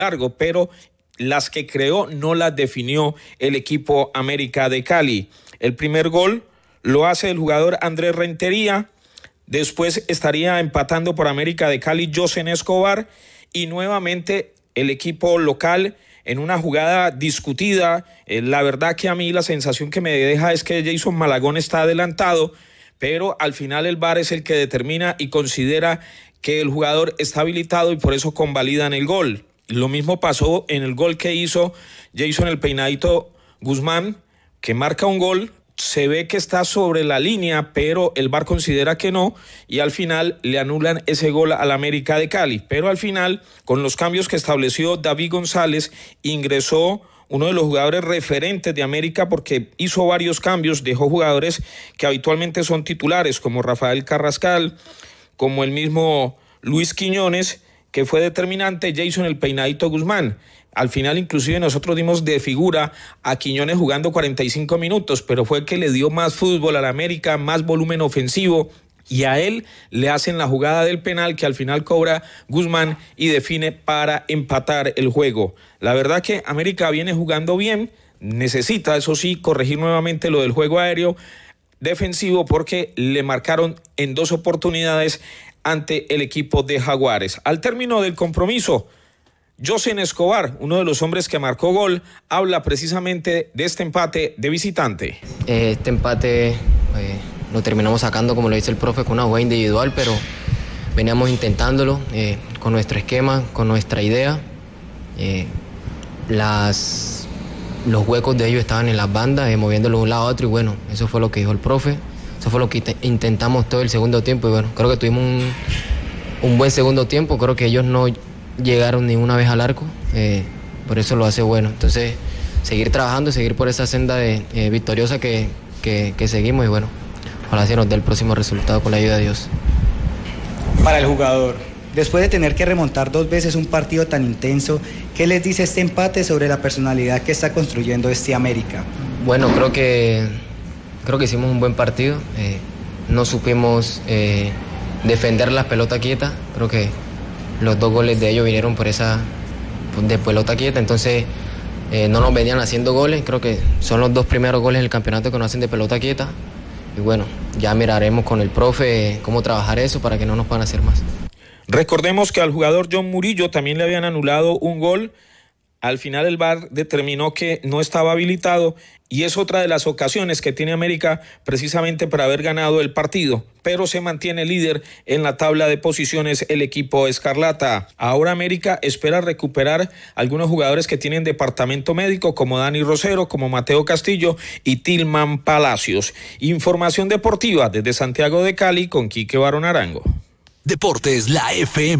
largo, pero las que creó no las definió el equipo América de Cali. El primer gol lo hace el jugador Andrés Rentería, después estaría empatando por América de Cali Josen Escobar, y nuevamente el equipo local en una jugada discutida. La verdad que a mí la sensación que me deja es que Jason Malagón está adelantado, pero al final el VAR es el que determina y considera que el jugador está habilitado y por eso convalidan el gol. Lo mismo pasó en el gol que hizo Jason el Peinadito Guzmán, que marca un gol, se ve que está sobre la línea, pero el VAR considera que no, y al final le anulan ese gol al América de Cali. Pero al final, con los cambios que estableció David González, ingresó uno de los jugadores referentes de América, porque hizo varios cambios, dejó jugadores que habitualmente son titulares, como Rafael Carrascal, como el mismo Luis Quiñones, que fue determinante, Jason el Peinadito Guzmán. Al final inclusive nosotros dimos de figura a Quiñones jugando 45 minutos, pero fue el que le dio más fútbol a la América, más volumen ofensivo, y a él le hacen la jugada del penal que al final cobra Guzmán y define para empatar el juego. La verdad que América viene jugando bien, necesita, eso sí, corregir nuevamente lo del juego aéreo defensivo, porque le marcaron en 2 oportunidades ante el equipo de Jaguares. Al término del compromiso, Josen Escobar, uno de los hombres que marcó gol, habla precisamente de este empate de visitante. Este empate lo terminamos sacando, como lo dice el profe, con una jugada individual, pero veníamos intentándolo con nuestro esquema, con nuestra idea. Los huecos de ellos estaban en las bandas, moviéndolos de un lado a otro, y bueno, eso fue lo que dijo el profe. Eso fue lo que intentamos todo el segundo tiempo, y bueno, creo que tuvimos un buen segundo tiempo. Creo que ellos no llegaron ni una vez al arco, por eso lo hace bueno. Entonces, seguir trabajando, seguir por esa senda victoriosa que seguimos, y bueno, ojalá se nos dé el próximo resultado con la ayuda de Dios. Para el jugador, después de tener que remontar 2 veces un partido tan intenso, ¿qué les dice este empate sobre la personalidad que está construyendo este América? Bueno, creo que hicimos un buen partido, no supimos defender la pelota quieta. Creo que los 2 goles de ellos vinieron por esa de pelota quieta, entonces no nos venían haciendo goles. Creo que son los 2 primeros goles del campeonato que nos hacen de pelota quieta, y bueno, ya miraremos con el profe cómo trabajar eso para que no nos puedan hacer más. Recordemos que al jugador John Murillo también le habían anulado un gol. Al final el VAR determinó que no estaba habilitado, y es otra de las ocasiones que tiene América precisamente para haber ganado el partido, pero se mantiene líder en la tabla de posiciones el equipo escarlata. Ahora América espera recuperar algunos jugadores que tienen departamento médico, como Dani Rosero, como Mateo Castillo y Tilman Palacios. Información deportiva desde Santiago de Cali con Quique Barón Arango. Deportes La FM.